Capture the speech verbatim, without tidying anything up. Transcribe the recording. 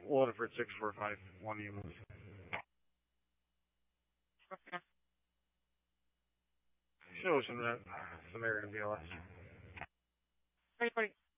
Waterford six four five one units. Show some, uh, Samaritan B L S. Right, right.